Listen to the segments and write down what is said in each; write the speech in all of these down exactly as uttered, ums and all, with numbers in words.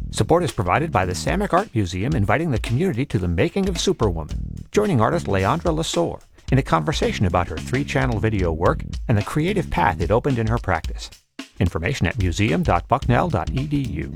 Support is provided by the Samick Art Museum, inviting the community to the making of Superwoman, joining artist Leandra Lesueur in a conversation about her three-channel video work and the creative path it opened in her practice. Information at museum dot bucknell dot e d u.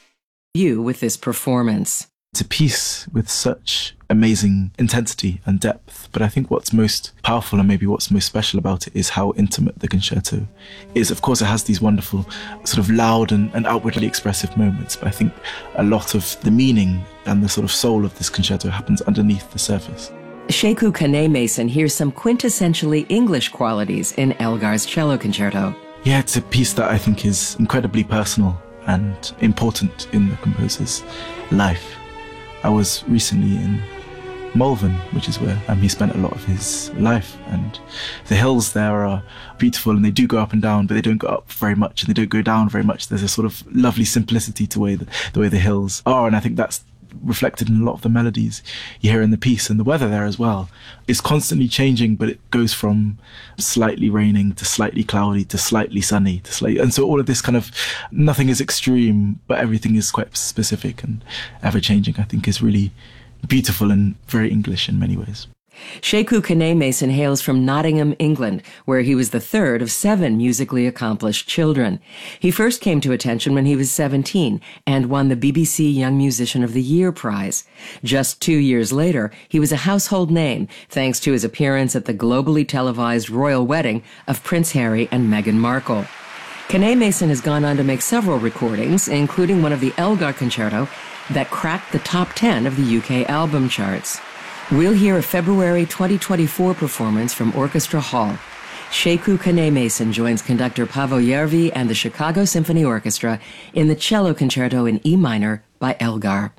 You with this performance. It's a piece with such amazing intensity and depth, but I think what's most powerful and maybe what's most special about it is how intimate the concerto is. Of course, it has these wonderful sort of loud and, and outwardly expressive moments, but I think a lot of the meaning and the sort of soul of this concerto happens underneath the surface. Sekou Kane-Mason hears some quintessentially English qualities in Elgar's cello concerto. Yeah, it's a piece that I think is incredibly personal and important in the composer's life. I was recently in Malvern, which is where um, he spent a lot of his life, and the hills there are beautiful, and they do go up and down, but they don't go up very much and they don't go down very much. There's a sort of lovely simplicity to the way the, the way the hills are, and I think that's reflected in a lot of the melodies you hear in the piece. And the weather there as well is constantly changing, but it goes from slightly raining to slightly cloudy to slightly sunny to slightly, and so all of this kind of, nothing is extreme, but everything is quite specific and ever-changing, I think is really beautiful and very English in many ways. Sekou Kane-Mason hails from Nottingham, England, where he was the third of seven musically accomplished children. He first came to attention when he was seventeen and won the B B C Young Musician of the Year prize. Just two years later, he was a household name thanks to his appearance at the globally televised royal wedding of Prince Harry and Meghan Markle. Kane-Mason has gone on to make several recordings, including one of the Elgar Concerto that cracked the top ten of the U K album charts. We'll hear a February twenty twenty-four performance from Orchestra Hall. Sekou Kane-Mason joins conductor Paavo Järvi and the Chicago Symphony Orchestra in the cello concerto in E minor by Elgar.